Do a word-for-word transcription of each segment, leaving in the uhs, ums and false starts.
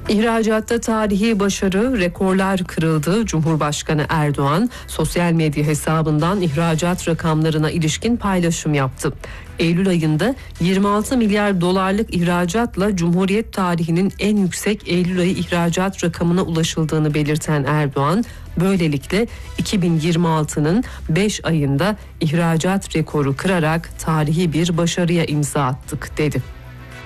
İhracatta tarihi başarı, rekorlar kırıldı. Cumhurbaşkanı Erdoğan sosyal medya hesabından ihracat rakamlarına ilişkin paylaşım yaptı. Eylül ayında yirmi altı milyar dolarlık ihracatla Cumhuriyet tarihinin en yüksek Eylül ayı ihracat rakamına ulaşıldığını belirten Erdoğan, böylelikle iki bin yirmi altının beş ayında ihracat rekoru kırarak tarihi bir başarıya imza attık dedi.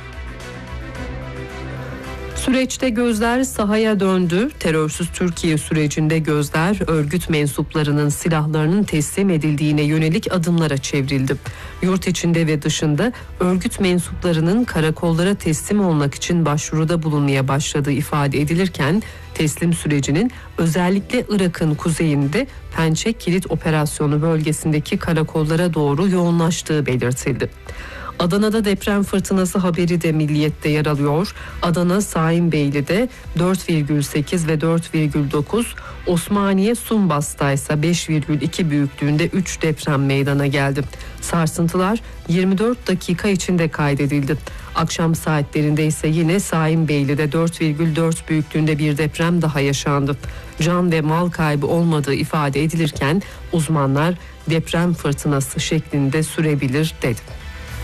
Süreçte gözler sahaya döndü. Terörsüz Türkiye sürecinde gözler örgüt mensuplarının silahlarının teslim edildiğine yönelik adımlara çevrildi. Yurt içinde ve dışında örgüt mensuplarının karakollara teslim olmak için başvuruda bulunmaya başladığı ifade edilirken teslim sürecinin özellikle Irak'ın kuzeyinde Pençe Kilit Operasyonu bölgesindeki karakollara doğru yoğunlaştığı belirtildi. Adana'da deprem fırtınası haberi de Milliyet'te yer alıyor. Adana Saimbeyli'de dört virgül sekiz ve dört virgül dokuz, Osmaniye Sumbas'ta ise beş virgül iki büyüklüğünde üç deprem meydana geldi. Sarsıntılar yirmi dört dakika içinde kaydedildi. Akşam saatlerinde ise yine Saimbeyli'de dört virgül dört büyüklüğünde bir deprem daha yaşandı. Can ve mal kaybı olmadığı ifade edilirken uzmanlar deprem fırtınası şeklinde sürebilir dedi.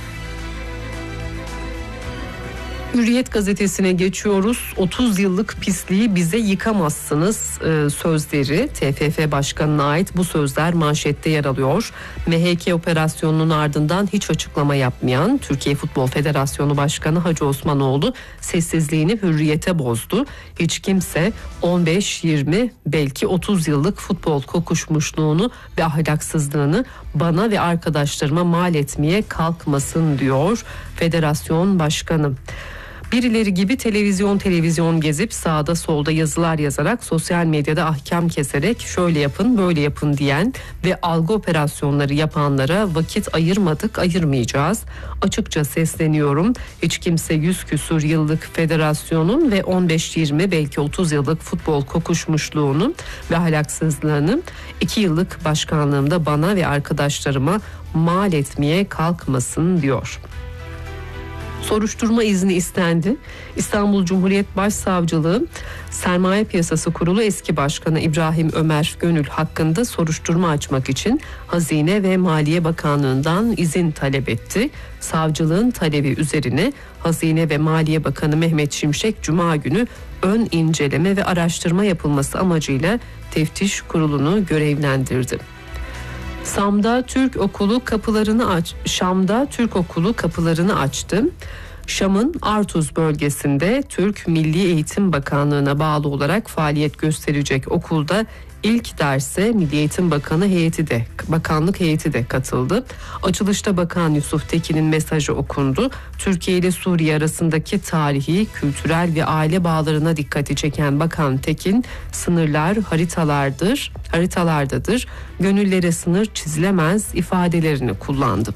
Hürriyet gazetesine geçiyoruz. otuz yıllık pisliği bize yıkamazsınız e, sözleri T F F Başkanı'na ait bu sözler manşette yer alıyor. M H K operasyonunun ardından hiç açıklama yapmayan Türkiye Futbol Federasyonu Başkanı Hacı Osmanoğlu sessizliğini Hürriyet'e bozdu. Hiç kimse on beş yirmi belki otuz yıllık futbol kokuşmuşluğunu ve ahlaksızlığını bana ve arkadaşlarıma mal etmeye kalkmasın diyor Federasyon Başkanı. Birileri gibi televizyon televizyon gezip sağda solda yazılar yazarak sosyal medyada ahkam keserek şöyle yapın böyle yapın diyen ve algı operasyonları yapanlara vakit ayırmadık, ayırmayacağız. Açıkça sesleniyorum. Hiç kimse yüz küsur yıllık federasyonun ve on beş yirmi belki otuz yıllık futbol kokuşmuşluğunu ve ahlaksızlığını iki yıllık başkanlığımda bana ve arkadaşlarıma mal etmeye kalkmasın diyor. Soruşturma izni istendi. İstanbul Cumhuriyet Başsavcılığı Sermaye Piyasası Kurulu eski başkanı İbrahim Ömer Gönül hakkında soruşturma açmak için Hazine ve Maliye Bakanlığı'ndan izin talep etti. Savcılığın talebi üzerine Hazine ve Maliye Bakanı Mehmet Şimşek Cuma günü ön inceleme ve araştırma yapılması amacıyla teftiş kurulunu görevlendirdi. Şam'da Türk okulu kapılarını aç. Şam'da Türk okulu kapılarını açtı. Şam'ın Artuz bölgesinde Türk Milli Eğitim Bakanlığı'na bağlı olarak faaliyet gösterecek okulda ilk derse Milli Eğitim Bakanı heyeti de bakanlık heyeti de katıldı. Açılışta Bakan Yusuf Tekin'in mesajı okundu. Türkiye ile Suriye arasındaki tarihi, kültürel ve aile bağlarına dikkati çeken Bakan Tekin, sınırlar haritalardır, haritalardadır. Gönüllere sınır çizilemez ifadelerini kullandı.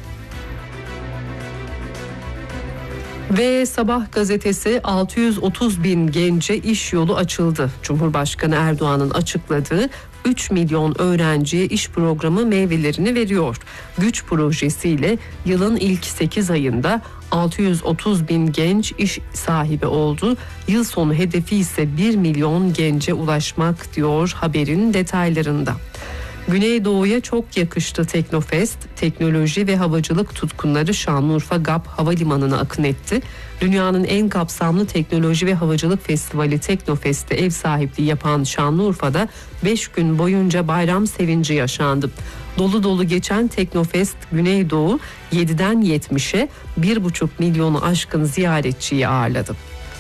Ve Sabah gazetesi altı yüz otuz bin gence iş yolu açıldı. Cumhurbaşkanı Erdoğan'ın açıkladığı üç milyon öğrenciye iş programı meyvelerini veriyor. Güç projesiyle yılın ilk sekiz ayında altı yüz otuz bin genç iş sahibi oldu. Yıl sonu hedefi ise bir milyon gence ulaşmak diyor haberin detaylarında. Güneydoğu'ya çok yakıştı Teknofest. Teknoloji ve havacılık tutkunları Şanlıurfa G A P Havalimanı'na akın etti. Dünyanın en kapsamlı teknoloji ve havacılık festivali Teknofest'te ev sahipliği yapan Şanlıurfa'da beş gün boyunca bayram sevinci yaşandı. Dolu dolu geçen Teknofest Güneydoğu yediden yetmişe bir buçuk milyonu aşkın ziyaretçiyi ağırladı.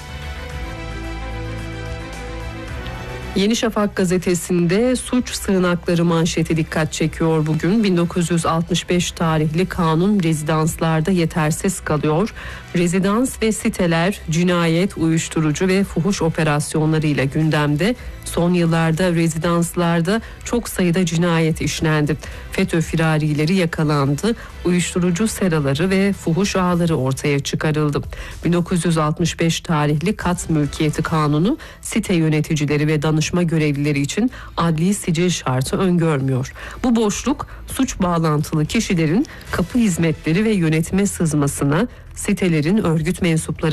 Yeni Şafak gazetesinde suç sığınakları manşeti dikkat çekiyor bugün. bin dokuz yüz altmış beş tarihli kanun rezidanslarda yetersiz kalıyor. Rezidans ve siteler cinayet, uyuşturucu ve fuhuş operasyonlarıyla gündemde. Son yıllarda rezidanslarda çok sayıda cinayet işlendi. FETÖ firarileri yakalandı. Uyuşturucu seraları ve fuhuş ağları ortaya çıkarıldı. bin dokuz yüz altmış beş tarihli kat mülkiyeti kanunu site yöneticileri ve danışma görevlileri için adli sicil şartı öngörmüyor. Bu boşluk suç bağlantılı kişilerin kapı hizmetleri ve yönetime sızmasına, sitelerin örgüt mensupları